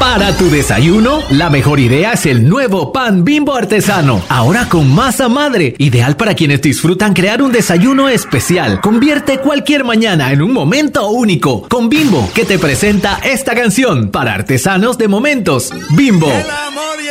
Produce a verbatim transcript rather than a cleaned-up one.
Para tu desayuno, la mejor idea es el nuevo pan Bimbo artesano. Ahora con masa madre, ideal para quienes disfrutan crear un desayuno especial. Convierte cualquier mañana en un momento único. Con Bimbo, que te presenta esta canción para artesanos de momentos. Bimbo.